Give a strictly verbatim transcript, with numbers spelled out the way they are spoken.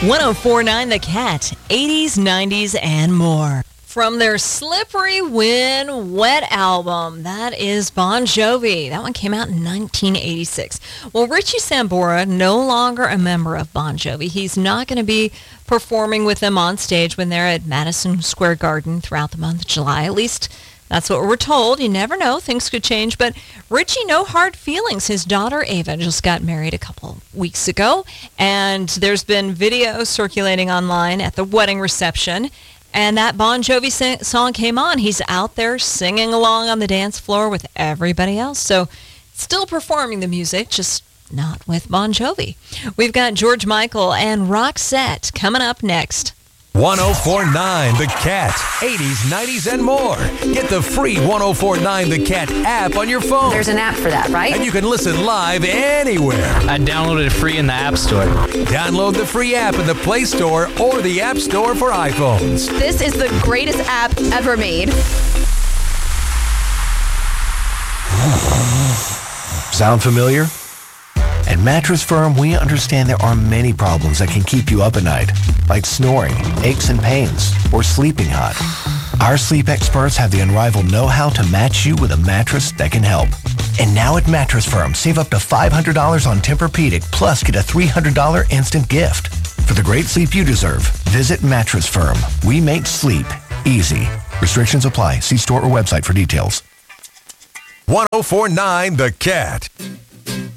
one oh four point nine The Cat, eighties, nineties, and more. From their Slippery When Wet album, that is Bon Jovi. That one came out in nineteen eighty-six. Well, Richie Sambora, no longer a member of Bon Jovi. He's not going to be performing with them on stage when they're at Madison Square Garden throughout the month of July. At least that's what we're told. You never know. Things could change. But Richie, no hard feelings. His daughter, Ava, just got married a couple weeks ago. And there's been video circulating online at the wedding reception. And that Bon Jovi sing- song came on. He's out there singing along on the dance floor with everybody else. So still performing the music, just not with Bon Jovi. We've got George Michael and Roxette coming up next. one oh four point nine The Cat, eighties, nineties, and more. Get the free one oh four point nine The Cat app on your phone. There's an app for that, right? And you can listen live anywhere. I downloaded it free in the App Store. Download the free app in the Play Store or the App Store for iPhones. This is the greatest app ever made. Sound familiar? At Mattress Firm, we understand there are many problems that can keep you up at night, like snoring, aches and pains, or sleeping hot. Our sleep experts have the unrivaled know-how to match you with a mattress that can help. And now at Mattress Firm, save up to five hundred dollars on Tempur-Pedic, plus get a three hundred dollars instant gift. For the great sleep you deserve, visit Mattress Firm. We make sleep easy. Restrictions apply. See store or website for details. one oh four point nine The Cat.